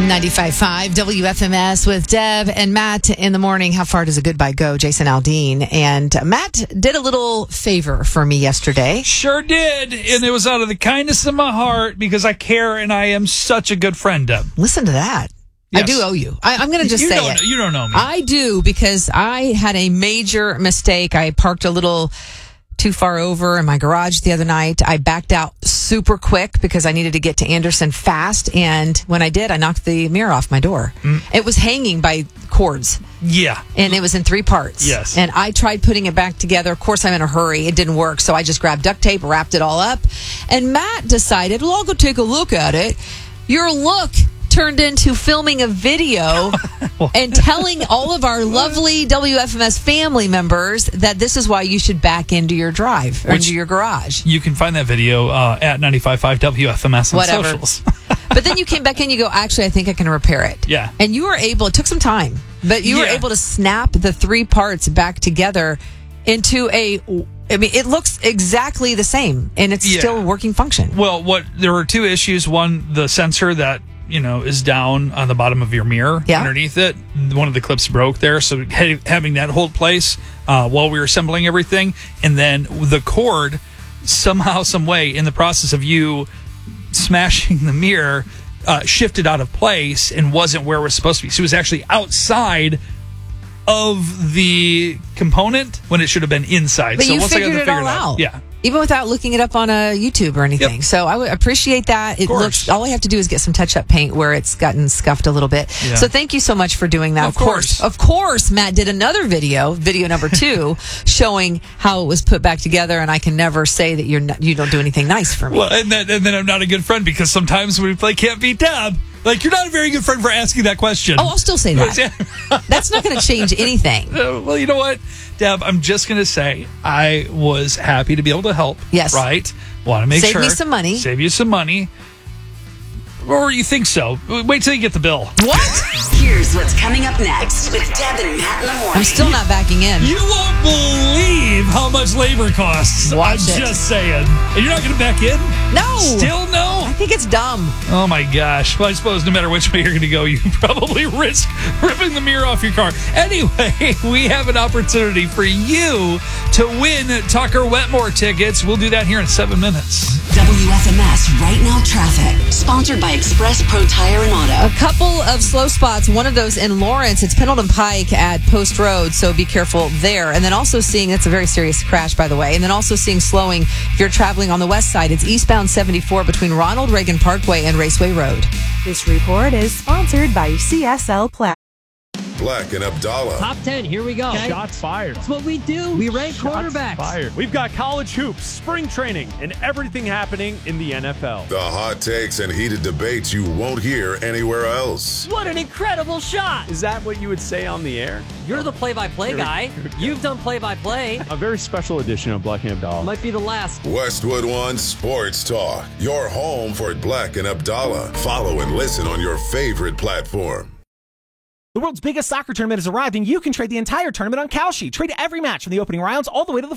95.5 WFMS with Deb and Matt in the morning. How far does a goodbye go? Jason Aldean. And Matt did a little favor for me yesterday. Sure did. And it was out of the kindness of my heart because I care and I am such a good friend, Deb. Listen to that. Yes. I do owe you. I'm going to just say it. You don't know me. I do, because I had a major mistake. I parked a little too far over in my garage the other night. I backed out super quick because I needed to get to Anderson fast. And when I did, I knocked the mirror off my door. It was hanging by cords. Yeah. And it was in 3 parts. Yes. And I tried putting it back together. Of course, I'm in a hurry. It didn't work. So I just grabbed duct tape, wrapped it all up. And Matt decided, well, I'll go take a look at it. Your look turned into filming a video and telling all of our lovely WFMS family members that this is why you should back into your drive or into your garage. You can find that video at 95.5 WFMS on socials. But then you came back in, you go, actually, I think I can repair it. Yeah. And you were able, it took some time, but you were able to snap the 3 parts back together into it looks exactly the same, and it's still a working function. Well, there were 2 issues. One, the sensor that is down on the bottom of your mirror underneath it. One of the clips broke there, so having that hold place while we were assembling everything, and then the cord somehow, some way, in the process of you smashing the mirror, shifted out of place and wasn't where it was supposed to be. So it was actually outside of the component when it should have been inside. But so you once figured I got it all out. Yeah. Even without looking it up on a YouTube or anything. Yep. So I would appreciate that. It looks, all I have to do is get some touch-up paint where it's gotten scuffed a little bit. Yeah. So thank you so much for doing that. Of course, Matt did another video number 2, showing how it was put back together, and I can never say that you don't do anything nice for me. Well, and then I'm not a good friend, because sometimes when we play Can't Beat Deb, you're not a very good friend for asking that question. Oh, I'll still say that. That's not going to change anything. Well, you know what, Deb? I'm just going to say I was happy to be able to help. Yes. Right? Want to make Save me some money. Save you some money. Or you think so. Wait till you get the bill. What? Here's what's coming up next with Deb and Matt in the morning. I'm still not backing in. You won't believe how much labor costs. I'm just saying. And you're not going to back in? No. Still no? I think it's dumb. Oh, my gosh. Well, I suppose no matter which way you're going to go, you probably risk ripping the mirror off your car. Anyway, we have an opportunity for you to win Tucker Wetmore tickets. We'll do that here in 7 minutes. WFMS Right Now Traffic, sponsored by Express Pro Tire and Auto. A couple of slow spots. One of those in Lawrence. It's Pendleton Pike at Post Road, so be careful there. And then also seeing, that's a very serious crash, by the way. And then also seeing slowing if you're traveling on the west side. It's eastbound 74 between Ronald Reagan Parkway and Raceway Road. This report is sponsored by CSL Platinum. Black and Abdallah. Top 10, here we go. Okay. Shots fired. That's what we do. We rank quarterbacks. Fired. We've got college hoops, spring training, and everything happening in the NFL. The hot takes and heated debates you won't hear anywhere else. What an incredible shot. Is that what you would say on the air? You're the play-by-play guy. You've done play-by-play. A very special edition of Black and Abdallah. Might be the last. Westwood One Sports Talk. Your home for Black and Abdallah. Follow and listen on your favorite platform. The world's biggest soccer tournament has arrived, and you can trade the entire tournament on Kalshi. Trade every match from the opening rounds all the way to the